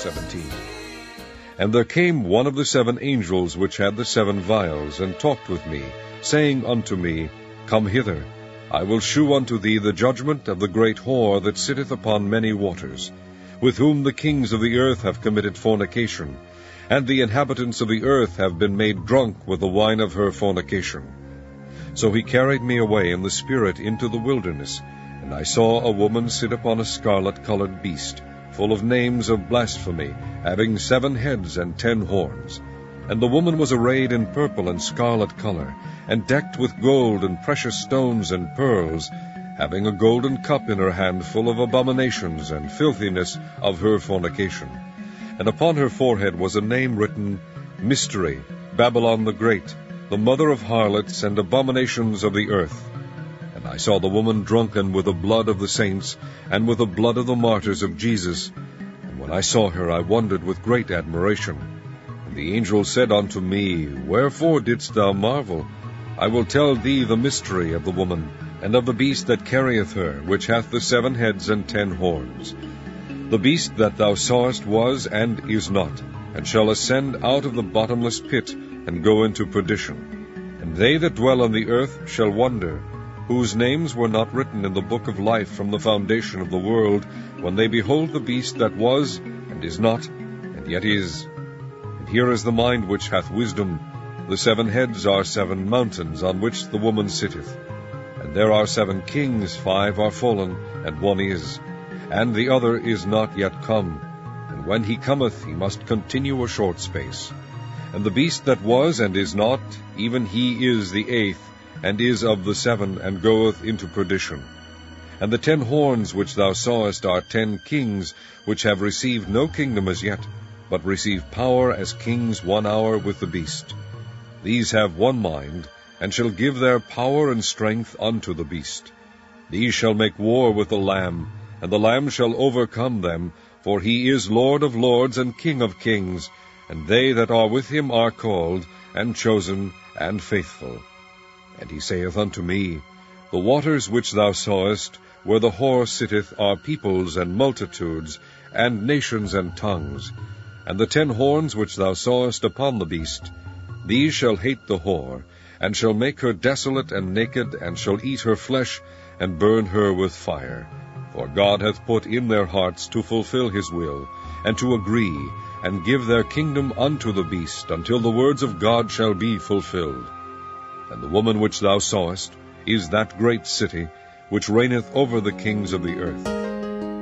17. And there came one of the 7 angels which had the 7 vials, and talked with me, saying unto me, Come hither, I will shew unto thee the judgment of the great whore that sitteth upon many waters, with whom the kings of the earth have committed fornication, and the inhabitants of the earth have been made drunk with the wine of her fornication. So he carried me away in the Spirit into the wilderness, and I saw a woman sit upon a scarlet-colored beast, full of names of blasphemy, having 7 heads and 10 horns. And the woman was arrayed in purple and scarlet color, and decked with gold and precious stones and pearls, having a golden cup in her hand full of abominations and filthiness of her fornication. And upon her forehead was a name written, Mystery, Babylon the Great, the mother of harlots and abominations of the earth. And I saw the woman drunken with the blood of the saints, and with the blood of the martyrs of Jesus. And when I saw her, I wondered with great admiration. And the angel said unto me, Wherefore didst thou marvel? I will tell thee the mystery of the woman, and of the beast that carrieth her, which hath the 7 heads and 10 horns. The beast that thou sawest was and is not, and shall ascend out of the bottomless pit, and go into perdition. And they that dwell on the earth shall wonder, whose names were not written in the book of life from the foundation of the world, when they behold the beast that was, and is not, and yet is. And here is the mind which hath wisdom. The 7 heads are 7 mountains, on which the woman sitteth. And there are 7 kings, 5 are fallen, and 1 is. And the other is not yet come. And when he cometh, he must continue a short space. And the beast that was and is not, even he is the 8th, and is of the 7, and goeth into perdition. And the 10 horns which thou sawest are 10 kings, which have received no kingdom as yet, but receive power as kings 1 hour with the beast. These have 1 mind, and shall give their power and strength unto the beast. These shall make war with the Lamb, and the Lamb shall overcome them, for he is Lord of lords and King of kings, and they that are with him are called, and chosen, and faithful. And he saith unto me, The waters which thou sawest, where the whore sitteth, are peoples and multitudes, and nations and tongues. And the 10 horns which thou sawest upon the beast, these shall hate the whore, and shall make her desolate and naked, and shall eat her flesh, and burn her with fire. For God hath put in their hearts to fulfill his will, and to agree, and give their kingdom unto the beast, until the words of God shall be fulfilled. And the woman which thou sawest is that great city, which reigneth over the kings of the earth.